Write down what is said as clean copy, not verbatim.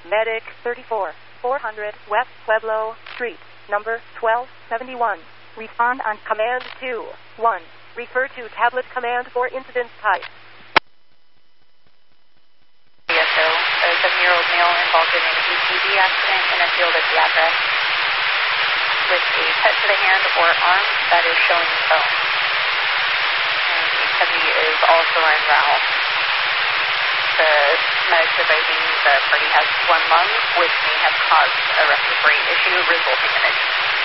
Medic 34, 400 West Pueblo Street, number 1271. Respond on Command 2, 1. Refer to tablet command for incident type. DSO, a 7-year-old male involved in an EPD accident in a field at the address with a cut to the hand or arm that is showing bone. And the heavy is also en route. The medics advising the party has one lung, which may have caused a respiratory issue resulting in a